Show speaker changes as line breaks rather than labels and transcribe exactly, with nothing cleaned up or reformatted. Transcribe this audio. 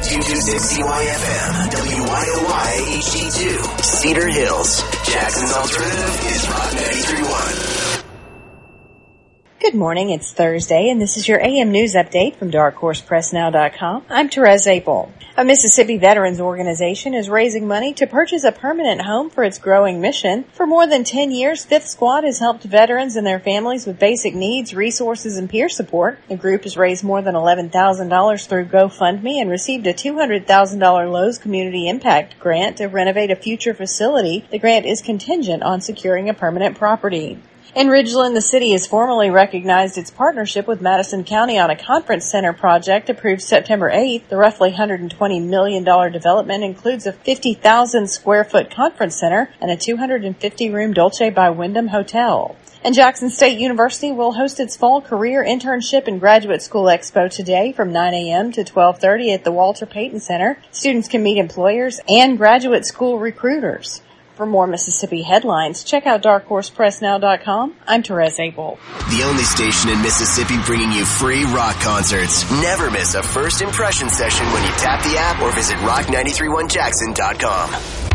two twenty-six C Y F M, W Y O Y H D two, Cedar Hills. Jackson's alternative is Rock ninety-three point one.
Good morning, it's Thursday, and this is your A M News Update from dark horse press now dot com. I'm Therese Apel. A Mississippi veterans organization is raising money to purchase a permanent home for its growing mission. For more than ten years, Fifth Squad has helped veterans and their families with basic needs, resources, and peer support. The group has raised more than eleven thousand dollars through GoFundMe and received a two hundred thousand dollars Lowe's Community Impact Grant to renovate a future facility. The grant is contingent on securing a permanent property. In Ridgeland, the city has formally recognized its partnership with Madison County on a conference center project approved September eighth. The roughly one hundred twenty million dollars development includes a fifty thousand square foot conference center and a two hundred fifty room Dolce by Wyndham hotel. And Jackson State University will host its fall career internship and graduate school expo today from nine a.m. to twelve thirty at the Walter Payton Center. Students can meet employers and graduate school recruiters. For more Mississippi headlines, check out dark horse press now dot com. I'm Therese Apel.
The only station in Mississippi bringing you free rock concerts. Never miss a first impression session when you tap the app or visit rock nine three one jackson dot com.